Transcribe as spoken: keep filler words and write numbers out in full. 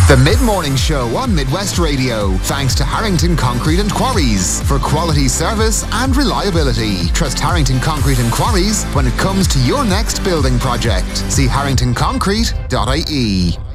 The Mid-Morning Show on Midwest Radio, thanks to Harrington Concrete and Quarries. For quality service and reliability, trust Harrington Concrete and Quarries when it comes to your next building project. See harrington concrete dot I E.